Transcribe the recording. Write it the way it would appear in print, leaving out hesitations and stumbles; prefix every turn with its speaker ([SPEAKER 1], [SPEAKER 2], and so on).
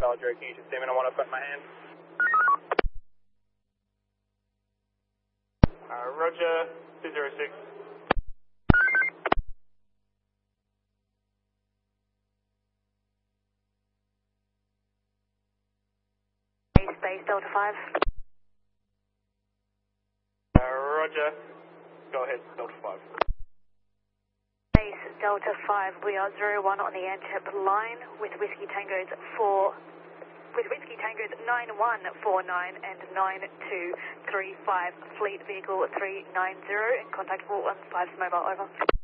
[SPEAKER 1] Alger, can you just zoom in on what I've got in my hand? Roger, 206.
[SPEAKER 2] Base Delta 5.
[SPEAKER 1] Roger, go ahead, Delta 5.
[SPEAKER 2] Base Delta 5, we are 01 on the Antip line with Whiskey Tango's 9149 and 9235, Fleet Vehicle 390 in contact 415 mobile, over.